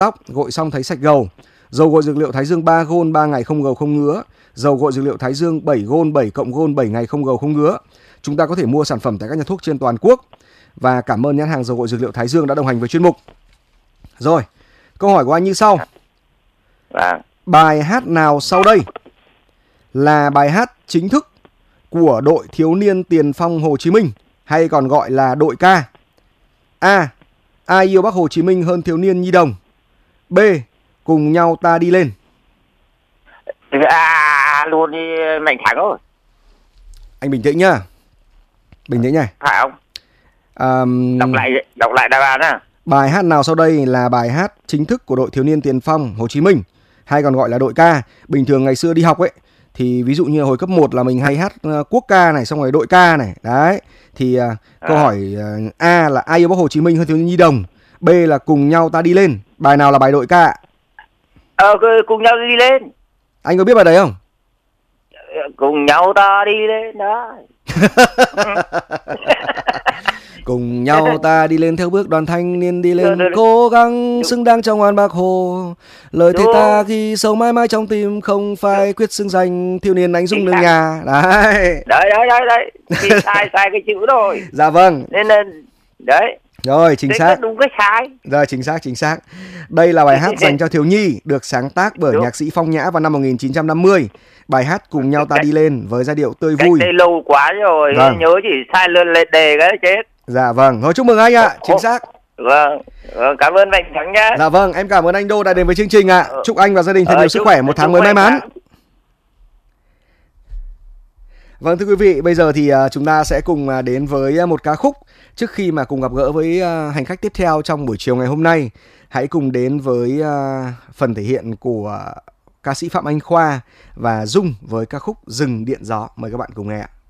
tóc, gội xong thấy sạch gầu. Dầu gội dược liệu Thái Dương 3 gôn 3 ngày không gầu không ngứa. Dầu gội dược liệu Thái Dương 7 gôn 7 cộng gôn 7 ngày không gầu không ngứa. Chúng ta có thể mua sản phẩm tại các nhà thuốc trên toàn quốc. Và cảm ơn nhãn hàng dầu gội dược liệu Thái Dương đã đồng hành với chuyên mục. Rồi, câu hỏi của anh như sau. Bài hát nào sau đây là bài hát chính thức của đội thiếu niên tiền phong Hồ Chí Minh, hay còn gọi là đội ca? A. Ai yêu Bác Hồ Chí Minh hơn thiếu niên nhi đồng. B. Cùng nhau ta đi lên. Luôn đi Mạnh Thắng rồi. Anh bình tĩnh nhá. Bình tĩnh nhá. Phải không? Đọc lại đáp án à. Bài hát nào sau đây là bài hát chính thức của đội thiếu niên tiền phong Hồ Chí Minh, hay còn gọi là đội ca? Bình thường ngày xưa đi học ấy, thì ví dụ như hồi cấp 1 là mình hay hát quốc ca này, xong rồi đội ca này. Đấy. Thì câu hỏi A là ai yêu Bác Hồ Chí Minh hơn thiếu niên nhi đồng. B là cùng nhau ta đi lên. Bài nào là bài đội ca? Cùng nhau đi lên. Anh có biết bài đấy không? Cùng nhau ta đi lên đó. Cùng nhau ta đi lên theo bước đoàn thanh niên đi lên, cố gắng xứng đáng trong oan Bác Hồ. Lời thề ta ghi sâu mãi mãi trong tim, không phải quyết xưng danh thiếu niên anh dũng nước nhà. Đấy. Đấy. Sai cái chữ rồi. Dạ vâng. Nên đấy. Rồi, chính xác. Đúng cái sai. Rồi, chính xác. Đây là bài hát dành cho thiếu nhi, được sáng tác bởi nhạc sĩ Phong Nhã vào năm 1950. Bài hát Cùng nhau ta đi lên với giai điệu tươi vui. Cách đây lâu quá rồi, vâng. Nhớ chỉ sai lệch đề cái chết. Dạ vâng, thôi chúc mừng anh ạ, chính xác. Vâng, cảm ơn Mạnh Thắng nhá. Dạ vâng, em cảm ơn anh Đô đã đến với chương trình ạ. Chúc anh và gia đình thật nhiều sức khỏe, một tháng mới may mắn. Vâng, thưa quý vị, bây giờ thì chúng ta sẽ cùng đến với một ca khúc. Trước khi mà cùng gặp gỡ với hành khách tiếp theo trong buổi chiều ngày hôm nay, hãy cùng đến với phần thể hiện của ca sĩ Phạm Anh Khoa và Dung với ca khúc Rừng Điện Gió. Mời các bạn cùng nghe ạ.